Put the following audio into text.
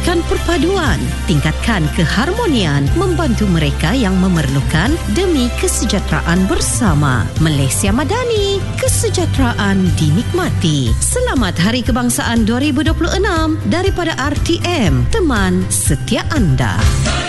Kuatkan perpaduan, tingkatkan keharmonian, membantu mereka yang memerlukan demi kesejahteraan bersama. Malaysia Madani, kesejahteraan dinikmati. Selamat Hari Kebangsaan 2026 daripada RTM, teman setia anda.